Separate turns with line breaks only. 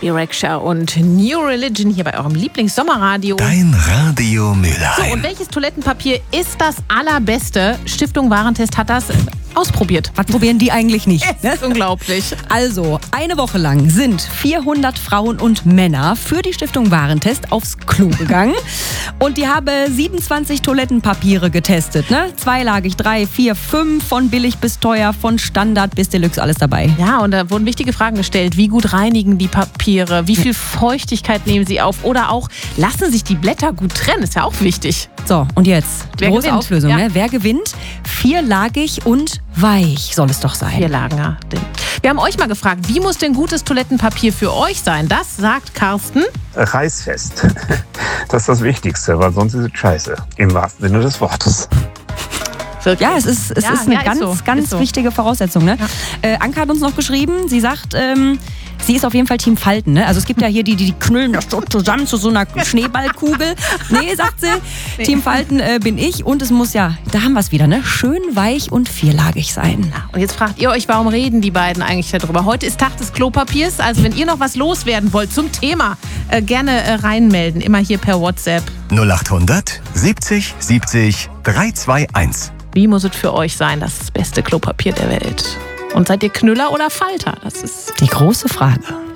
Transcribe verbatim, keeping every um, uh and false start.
Baby Rexha und New Religion hier bei eurem Lieblings-Sommerradio.
Dein Radio Mülheim.
So, und welches Toilettenpapier ist das allerbeste? Stiftung Warentest hat das ausprobiert.
Was probieren die eigentlich nicht?
Das ist unglaublich.
Also, eine Woche lang sind vierhundert Frauen und Männer für die Stiftung Warentest aufs Klo gegangen. Und die haben siebenundzwanzig Toilettenpapiere getestet. Ne? Zweilagig, drei, vier, fünf, von billig bis teuer, von Standard bis Deluxe, alles dabei.
Ja, und da wurden wichtige Fragen gestellt. Wie gut reinigen die Papiere? Wie viel Feuchtigkeit nehmen sie auf? Oder auch, lassen sich die Blätter gut trennen? Ist ja auch wichtig.
So, und jetzt die
Wer
große
gewinnt?
Auflösung.
Ja.
Ne? Wer gewinnt? Vierlagig und weich soll es doch sein.
Vier Lagen, ja. Wir haben euch mal gefragt, wie muss denn gutes Toilettenpapier für euch sein? Das sagt Carsten.
Reißfest. Das ist das Wichtigste, weil sonst ist es scheiße. Im wahrsten Sinne des Wortes.
Wirklich.
Ja, es ist, es
Ja,
ist eine
ja, ist
ganz,
so,
ganz
ist so.
wichtige Voraussetzung. Ne?
Ja.
Äh, Anke hat uns noch geschrieben, sie sagt, ähm, sie ist auf jeden Fall Team Falten. Ne? Also es gibt ja hier die, die knüllen das so zusammen zu so einer Schneeballkugel. Nee, sagt sie,
Nee.
Team Falten äh, bin ich. Und es muss ja, da haben wir es wieder, ne? Schön weich und vierlagig sein.
Und jetzt fragt ihr euch, warum reden die beiden eigentlich darüber? Heute ist Tag des Klopapiers. Also wenn ihr noch was loswerden wollt zum Thema, äh, gerne äh, reinmelden. Immer hier per WhatsApp.
null achthundert siebzig siebzig dreihunderteinundzwanzig.
Wie muss es für euch sein, das beste Klopapier der Welt? Und seid ihr Knüller oder Falter? Das ist
Die große Frage.